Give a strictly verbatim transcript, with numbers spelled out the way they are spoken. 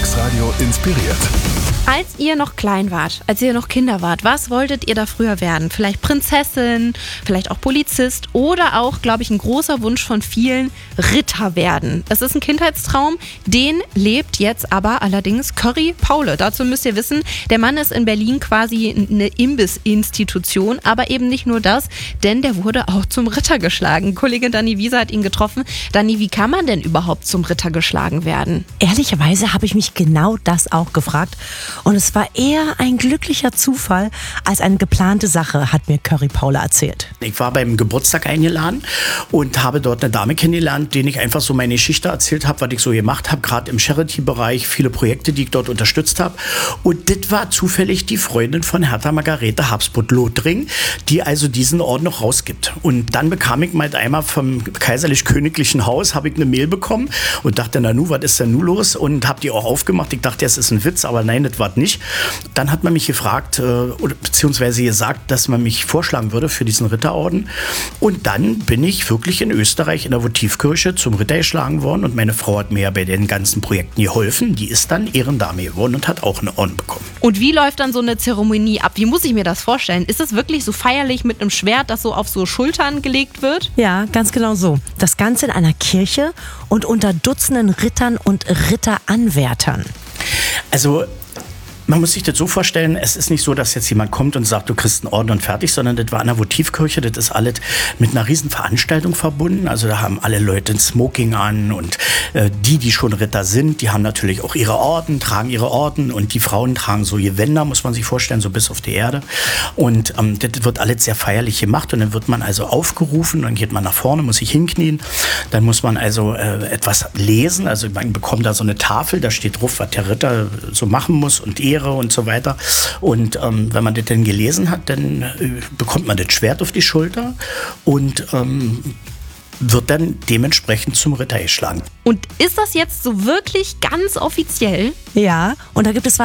Mixradio inspiriert. Als ihr noch klein wart, als ihr noch Kinder wart, was wolltet ihr da früher werden? Vielleicht Prinzessin, vielleicht auch Polizist oder auch, glaube ich, ein großer Wunsch von vielen, Ritter werden. Das ist ein Kindheitstraum, den lebt jetzt aber allerdings Curry Paule. Dazu müsst ihr wissen, der Mann ist in Berlin quasi eine Imbiss-Institution, aber eben nicht nur das, denn der wurde auch zum Ritter geschlagen. Kollegin Dani Wiese hat ihn getroffen. Dani, wie kann man denn überhaupt zum Ritter geschlagen werden? Ehrlicherweise habe ich mich genau das auch gefragt. Und es war eher ein glücklicher Zufall als eine geplante Sache, hat mir Curry Paule erzählt. Ich war beim Geburtstag eingeladen und habe dort eine Dame kennengelernt, denen ich einfach so meine Geschichte erzählt habe, was ich so gemacht habe, gerade im Charity-Bereich, viele Projekte, die ich dort unterstützt habe. Und das war zufällig die Freundin von Hertha Margarete Habsburg-Lothringen, die also diesen Orden noch rausgibt. Und dann bekam ich mal einmal vom kaiserlich-königlichen Haus, habe ich eine Mail bekommen und dachte, na nu, was ist denn nun los? Und habe die auch aufgemacht. Ich dachte, es ist ein Witz, aber nein, das war nicht. Dann hat man mich gefragt, äh, oder, beziehungsweise gesagt, dass man mich vorschlagen würde für diesen Ritterorden. Und dann bin ich wirklich in Österreich in der Votivkirche zum Ritter geschlagen worden und meine Frau hat mir ja bei den ganzen Projekten geholfen. Die ist dann Ehrendame geworden und hat auch einen Orden bekommen. Und wie läuft dann so eine Zeremonie ab? Wie muss ich mir das vorstellen? Ist es wirklich so feierlich mit einem Schwert, das so auf so Schultern gelegt wird? Ja, ganz genau so. Das Ganze in einer Kirche und unter Dutzenden Rittern und Ritteranwärtern. Also man muss sich das so vorstellen, es ist nicht so, dass jetzt jemand kommt und sagt, du kriegst einen Orden und fertig, sondern das war in der Votivkirche, das ist alles mit einer riesen Veranstaltung verbunden. Also da haben alle Leute ein Smoking an und äh, die, die schon Ritter sind, die haben natürlich auch ihre Orden, tragen ihre Orden und die Frauen tragen so Gewänder, muss man sich vorstellen, so bis auf die Erde. Und ähm, das wird alles sehr feierlich gemacht und dann wird man also aufgerufen, dann geht man nach vorne, muss sich hinknien, dann muss man also äh, etwas lesen, also man bekommt da so eine Tafel, da steht drauf, was der Ritter so machen muss und Ehre und so weiter. Und ähm, wenn man das dann gelesen hat, dann äh, bekommt man das Schwert auf die Schulter und ähm, wird dann dementsprechend zum Ritter geschlagen. Und ist das jetzt so wirklich ganz offiziell? Ja, und da gibt es